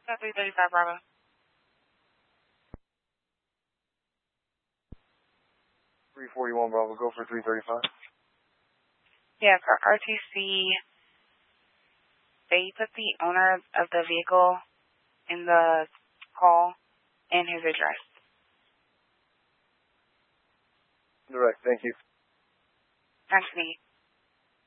335 Bravo. 341 Bravo, go for 335. Yeah, for RTC, they put the owner of the vehicle in the call and his address. Direct, thank you. Nice to meet you.